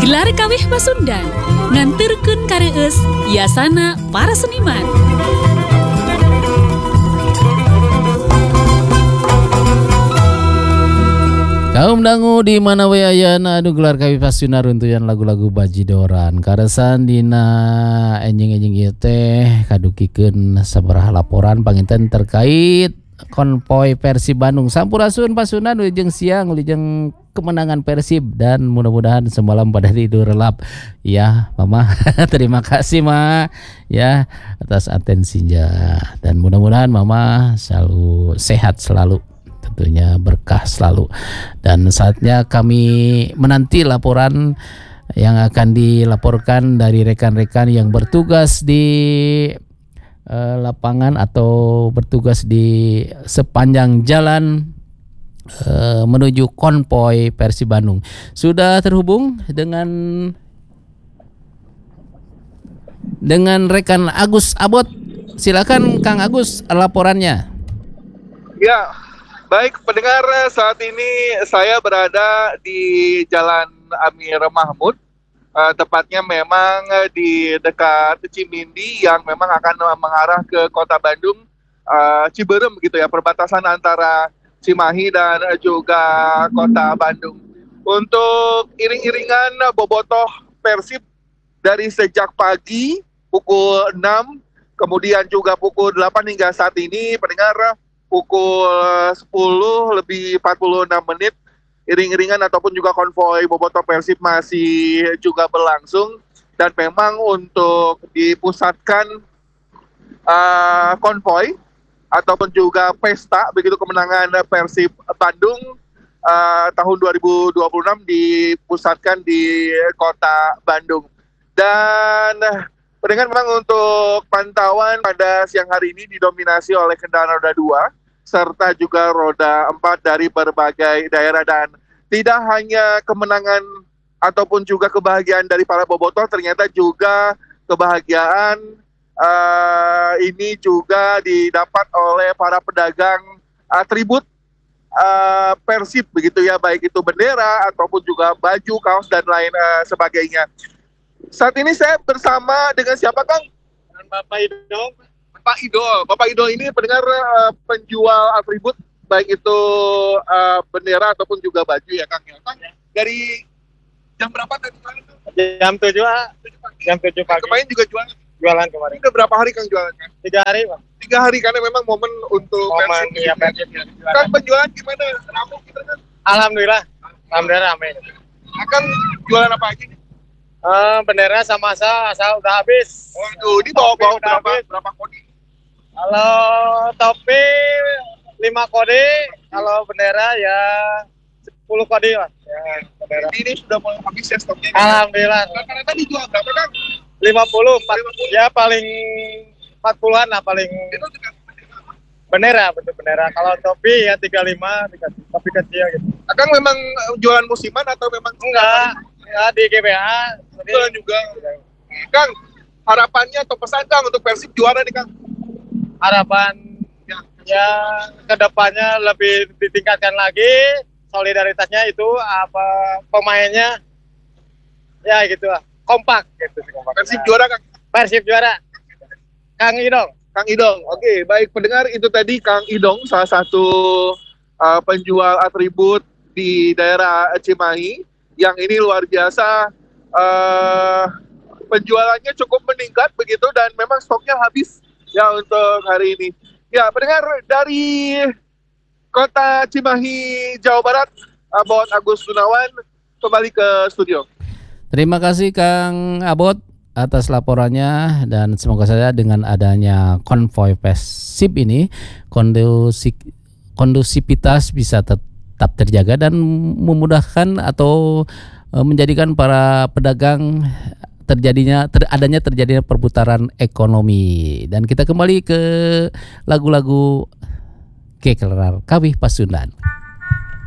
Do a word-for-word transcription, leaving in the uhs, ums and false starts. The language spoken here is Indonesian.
Gelar kawih Pasundan nganterkeun kareueus yasana para seniman. Kaum dangu di mana we ayana adu gelar kawih Pasundan runtuyan lagu-lagu bajidoran karesan dina enjing-enjing ieu teh kadukikeun sabaraha laporan panginten terkait konvoy Persib Bandung Sampurasun Pasundan ujung siang ujung kemenangan Persib dan mudah-mudahan semalam pada tidur relap ya Mama. Terima kasih Ma ya atas atensinya dan mudah-mudahan Mama selalu sehat selalu, tentunya berkah selalu. Dan saatnya kami menanti laporan yang akan dilaporkan dari rekan-rekan yang bertugas di uh, lapangan atau bertugas di sepanjang jalan uh, menuju konvoy Persib Bandung. Sudah terhubung dengan dengan rekan Agus Abot. Silakan Kang Agus laporannya. Ya, baik pendengar, saat ini saya berada di Jalan Amir Mahmud, uh, tepatnya memang di dekat Cimindi yang memang akan mengarah ke kota Bandung, uh, Ciberem gitu ya, perbatasan antara Cimahi dan juga kota Bandung. Untuk iring-iringan bobotoh Persib dari sejak pagi pukul enam, kemudian juga pukul delapan hingga saat ini pendengar pukul sepuluh lebih empat puluh enam menit, iring-iringan ataupun juga konvoy bobotoh Persib masih juga berlangsung. Dan memang untuk dipusatkan uh, konvoy ataupun juga pesta begitu kemenangan Persib Bandung uh, tahun dua ribu dua puluh enam dipusatkan di kota Bandung. Dan pendengar, memang untuk pantauan pada siang hari ini didominasi oleh kendaraan roda dua serta juga roda empat dari berbagai daerah. Dan tidak hanya kemenangan ataupun juga kebahagiaan dari para bobotoh, ternyata juga kebahagiaan uh, ini juga didapat oleh para pedagang atribut uh, Persib begitu ya, baik itu bendera ataupun juga baju, kaos dan lain uh, sebagainya. Saat ini saya bersama dengan siapa Kang? Dengan Bapak Idol. Bapak Idol, Bapak Idol ini pendengar uh, penjual atribut baik itu uh, bendera ataupun juga baju ya Kang ya. Kang, dari jam berapa tadi? Jam tujuh, jam tujuh pagi. Kemarin juga jualan? Jualan kemarin. Udah berapa hari Kang jualan Kang? Tiga hari Bang. Tiga hari karena memang momen untuk momen Persib. Ya, Persib ya. Kang, penjualan gimana? Ramai kita kan? Alhamdulillah, alhamdulillah ramai. Akan jualan apa aja nih? Uh, bendera sama asal, asal udah habis. Waduh, ini bawa-bawa berapa, berapa kodi? Kalau topi lima kode, kalau bendera ya sepuluh kode Mas. Ya, bendera. Ini sudah mulai habis ya stoknya. Alhamdulillah. Rata-rata dijual berapa Kang? lima puluh, empat puluh, ya paling empat puluhan lah paling. Itu juga bendera, bentuk bendera. Kalau topi ya tiga puluh lima, topi kecil gitu. Akang memang jualan musiman atau memang enggak? Ya di G B A jualan juga. Kang, harapannya atau pesan Kang untuk Persib juara nih Kang? Harapan ya, ya kedepannya lebih ditingkatkan lagi solidaritasnya, itu apa pemainnya ya gitu lah, kompak gitu. Persib juara Kang. Persib juara. Kang Idong. Kang Idong. Oke, baik pendengar, itu tadi Kang Idong, salah satu uh, penjual atribut di daerah Cimahi yang ini luar biasa, uh, penjualannya cukup meningkat begitu dan memang stoknya habis ya untuk hari ini. Ya pendengar, dari kota Cimahi, Jawa Barat, Abot Agus Gunawan kembali ke studio. Terima kasih Kang Abot atas laporannya, dan semoga saja dengan adanya konvoy Persib ini kondusif, kondusivitas bisa tetap tetap terjaga dan memudahkan atau menjadikan para pedagang terjadinya ter, adanya terjadinya perputaran ekonomi. Dan kita kembali ke lagu-lagu Gelar Kawih Pasundan.